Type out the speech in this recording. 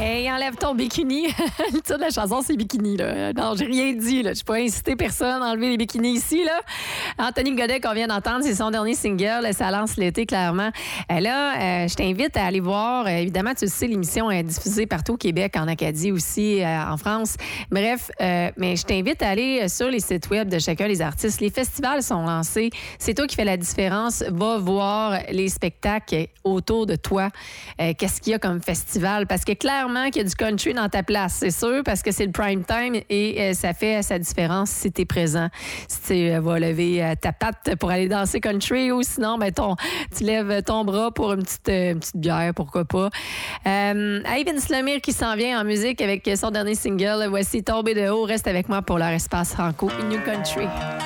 Hey, enlève ton bikini. Le titre de la chanson, c'est bikini. Là. Non, j'ai rien dit. Je ne suis pas inciter personne à enlever les bikinis ici. Là. Anthony Godet, qu'on vient d'entendre, c'est son dernier single. Ça lance l'été, clairement. Là, je t'invite à aller voir. Évidemment, tu sais, l'émission est diffusée partout au Québec, en Acadie aussi, en France. Bref, mais je t'invite à aller sur les sites web de chacun des artistes. Les festivals sont lancés. C'est toi qui fais la différence. Va voir les spectacles autour de toi. Qu'est-ce qu'il y a comme festival? Parce que clairement qu'il y a du country dans ta place, c'est sûr, parce que c'est le prime time et ça fait sa différence si tu es présent. Si tu vas lever ta patte pour aller danser country ou sinon, ben, tu lèves ton bras pour une petite bière, pourquoi pas. Ivan Slamir qui s'en vient en musique avec son dernier single. Voici Tombé de haut. Reste avec moi pour leur espace franco New Country.